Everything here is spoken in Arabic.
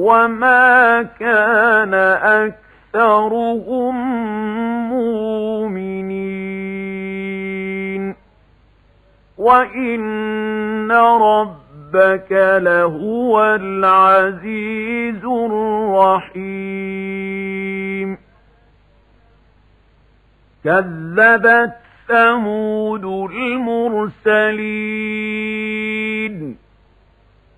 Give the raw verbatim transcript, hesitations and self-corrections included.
وما كان أكثرهم مؤمنين وإن ربك لهو العزيز الرحيم. كذبت ثمود المرسلين